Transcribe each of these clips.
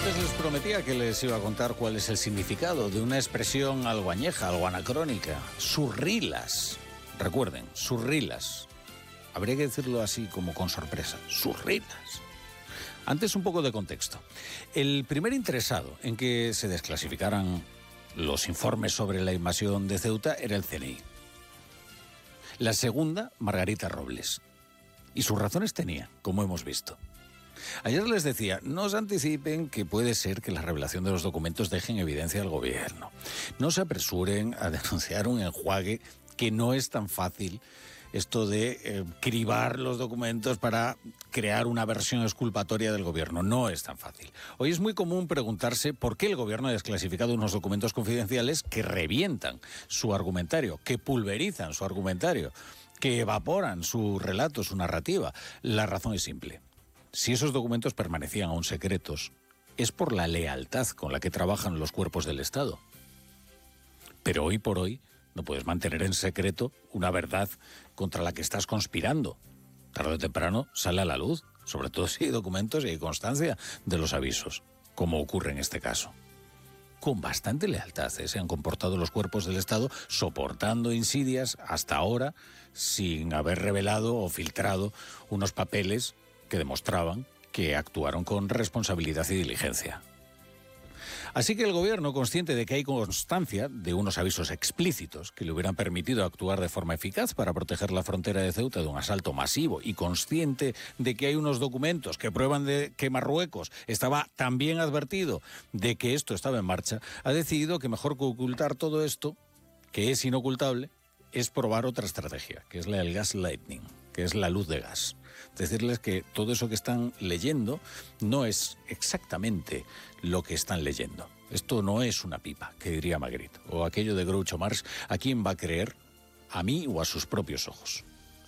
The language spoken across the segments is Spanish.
Antes les prometía que les iba a contar cuál es el significado de una expresión algo añeja, algo anacrónica. Surrilas. Recuerden, surrilas. Habría que decirlo así como con sorpresa. Surrilas. Antes un poco de contexto. El primer interesado en que se desclasificaran los informes sobre la invasión de Ceuta era el CNI. La segunda, Margarita Robles. Y sus razones tenía, como hemos visto. Ayer les decía, no se anticipen que puede ser que la revelación de los documentos deje en evidencia al gobierno. No se apresuren a denunciar un enjuague que no es tan fácil, esto de cribar los documentos para crear una versión exculpatoria del gobierno. No es tan fácil. Hoy es muy común preguntarse por qué el gobierno ha desclasificado unos documentos confidenciales que revientan su argumentario, que pulverizan su argumentario, que evaporan su relato, su narrativa. La razón es simple. Si esos documentos permanecían aún secretos, es por la lealtad con la que trabajan los cuerpos del Estado. Pero hoy por hoy no puedes mantener en secreto una verdad contra la que estás conspirando. Tarde o temprano sale a la luz, sobre todo si hay documentos y hay constancia de los avisos, como ocurre en este caso. Con bastante lealtad se han comportado los cuerpos del Estado, soportando insidias hasta ahora, sin haber revelado o filtrado unos papeles que demostraban que actuaron con responsabilidad y diligencia. Así que el gobierno, consciente de que hay constancia de unos avisos explícitos que le hubieran permitido actuar de forma eficaz para proteger la frontera de Ceuta de un asalto masivo y consciente de que hay unos documentos que prueban de que Marruecos estaba también advertido de que esto estaba en marcha, ha decidido que mejor que ocultar todo esto, que es inocultable, es probar otra estrategia, que es la del gaslighting, que es la luz de gas. Decirles que todo eso que están leyendo no es exactamente lo que están leyendo. Esto no es una pipa, que diría Magritte, o aquello de Groucho Marx, ¿a quién va a creer? ¿A mí o a sus propios ojos?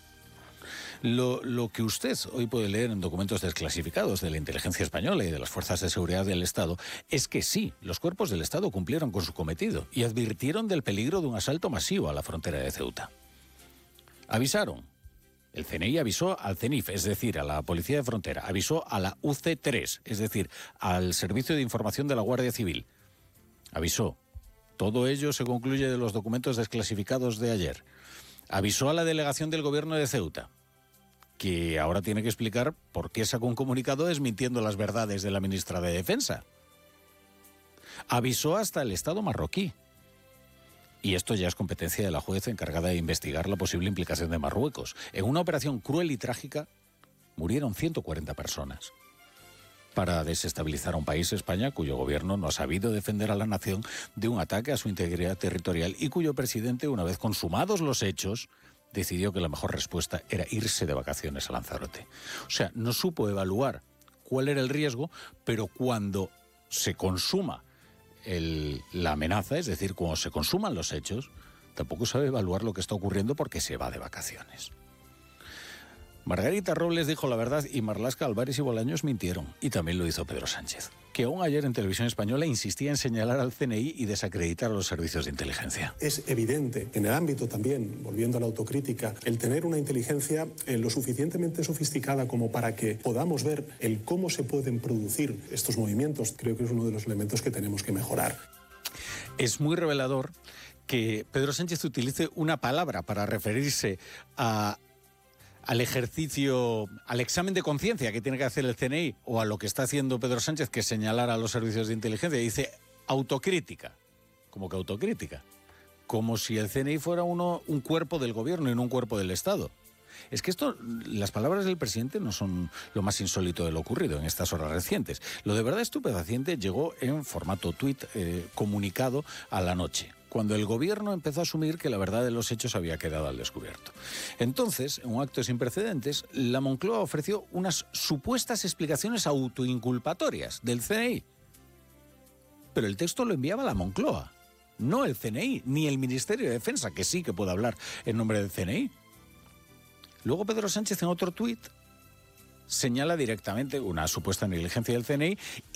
Lo que usted hoy puede leer en documentos desclasificados de la inteligencia española y de las fuerzas de seguridad del Estado es que sí, los cuerpos del Estado cumplieron con su cometido y advirtieron del peligro de un asalto masivo a la frontera de Ceuta. Avisaron. El CNI avisó al CENIF, es decir, a la Policía de Frontera, avisó a la UC3, es decir, al Servicio de Información de la Guardia Civil. Avisó. Todo ello se concluye de los documentos desclasificados de ayer. Avisó a la delegación del Gobierno de Ceuta, que ahora tiene que explicar por qué sacó un comunicado desmintiendo las verdades de la ministra de Defensa. Avisó hasta el Estado marroquí. Y esto ya es competencia de la juez encargada de investigar la posible implicación de Marruecos. En una operación cruel y trágica murieron 140 personas. Para desestabilizar a un país, España, cuyo gobierno no ha sabido defender a la nación de un ataque a su integridad territorial y cuyo presidente, una vez consumados los hechos, decidió que la mejor respuesta era irse de vacaciones a Lanzarote. O sea, no supo evaluar cuál era el riesgo, pero cuando se consuma la amenaza, es decir, cuando se consuman los hechos, tampoco sabe evaluar lo que está ocurriendo porque se va de vacaciones. Margarita Robles dijo la verdad y Marlaska, Álvarez y Bolaños mintieron. Y también lo hizo Pedro Sánchez, que aún ayer en Televisión Española insistía en señalar al CNI y desacreditar a los servicios de inteligencia. Es evidente en el ámbito también, volviendo a la autocrítica, el tener una inteligencia lo suficientemente sofisticada como para que podamos ver el cómo se pueden producir estos movimientos, creo que es uno de los elementos que tenemos que mejorar. Es muy revelador que Pedro Sánchez utilice una palabra para referirse al ejercicio, al examen de conciencia que tiene que hacer el CNI o a lo que está haciendo Pedro Sánchez, que es señalar a los servicios de inteligencia. Dice autocrítica. ¿Cómo que autocrítica? Como si el CNI fuera un cuerpo del gobierno y no un cuerpo del Estado. Es que las palabras del presidente no son lo más insólito de lo ocurrido en estas horas recientes. Lo de verdad estupefaciente llegó en formato tuit comunicado a la noche, cuando el gobierno empezó a asumir que la verdad de los hechos había quedado al descubierto. Entonces, en un acto sin precedentes, la Moncloa ofreció unas supuestas explicaciones autoinculpatorias del CNI. Pero el texto lo enviaba la Moncloa, no el CNI, ni el Ministerio de Defensa, que sí que puede hablar en nombre del CNI. Luego Pedro Sánchez en otro tuit señala directamente una supuesta negligencia del CNI